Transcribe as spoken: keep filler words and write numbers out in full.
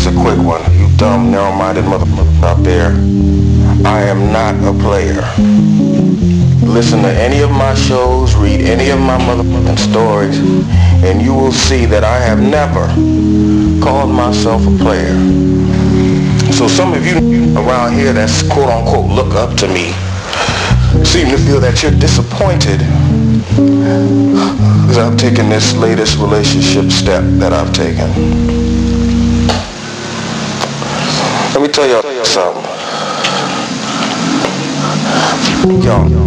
a quick one. You dumb, narrow-minded motherfuckers out there. I am not a player. Listen to any of my shows, read any of my motherfucking stories, and you will see that I have never called myself a player. So some of you around here that's quote-unquote look up to me seem to feel that you're disappointed because I've taken this latest relationship step that I've taken. Let me tell y'all something. Y'all.